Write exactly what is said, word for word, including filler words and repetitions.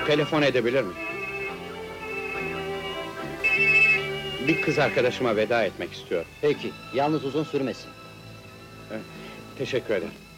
Telefon edebilir miyim? Bir kız arkadaşıma veda etmek istiyorum. Peki, yalnız uzun sürmesin. Teşekkür ederim.